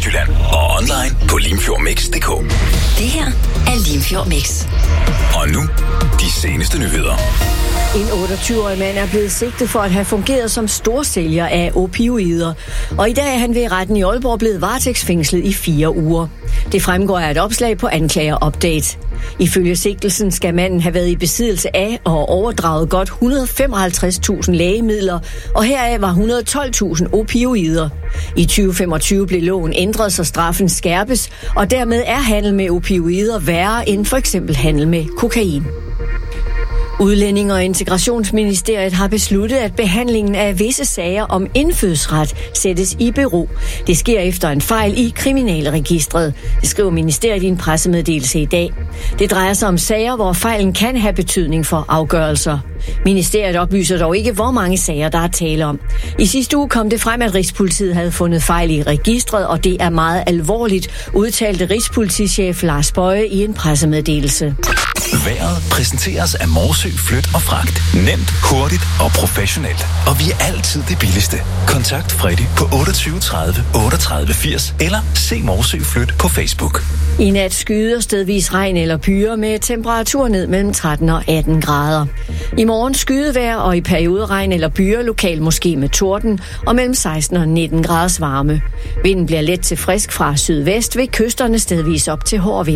Midtjylland og online på limfjordmix.dk. Det her er Limfjord Mix. Og nu, de seneste nyheder. En 28-årig mand er blevet sigtet for at have fungeret som storsælger af opioider. Og i dag er han ved retten i Aalborg blevet varetægtsfængslet i 4 uger. Det fremgår af et opslag på Anklager Update. Ifølge sigtelsen skal manden have været i besiddelse af og overdraget godt 155.000 lægemidler, og heraf var 112.000 opioider. I 2025 blev loven ændret, så straffen skærpes, og dermed er handel med opioider værre end for eksempel handel med kokain. Udlændinge- og Integrationsministeriet har besluttet, at behandlingen af visse sager om indfødsret sættes i bero. Det sker efter en fejl i kriminalregistret. Det skriver ministeriet i en pressemeddelelse i dag. Det drejer sig om sager, hvor fejlen kan have betydning for afgørelser. Ministeriet oplyser dog ikke, hvor mange sager der er tale om. I sidste uge kom det frem, at Rigspolitiet havde fundet fejl i registret, og det er meget alvorligt, udtalte Rigspolitichef Lars Boje i en pressemeddelelse. Vejret præsenteres af Morsø Flyt og Fragt. Nemt, hurtigt og professionelt. Og vi er altid det billigste. Kontakt Freddy på 28 30 38 80 eller se Morsø Flyt på Facebook. I nat skyder stedvis regn eller byger med temperatur ned mellem 13 og 18 grader. I morgen skydevejr og i perioder regn eller byger, lokalt måske med torden, og mellem 16 og 19 graders varme. Vinden bliver let til frisk fra sydvest, ved kysterne stedvis op til hård vind.